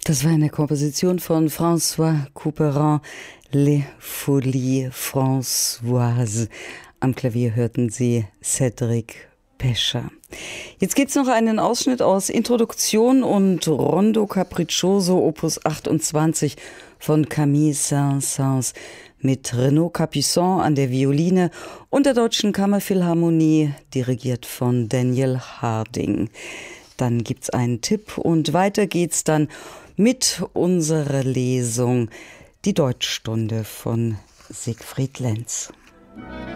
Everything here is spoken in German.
Das war eine Komposition von François Couperin, Les Folies Françoises. Am Klavier hörten Sie Cédric Pescher. Jetzt gibt's noch einen Ausschnitt aus Introduktion und Rondo Capriccioso Opus 28 von Camille Saint-Saëns mit Renaud Capuçon an der Violine und der Deutschen Kammerphilharmonie, dirigiert von Daniel Harding. Dann gibt's einen Tipp und weiter geht's dann mit unserer Lesung, die Deutschstunde von Siegfried Lenz.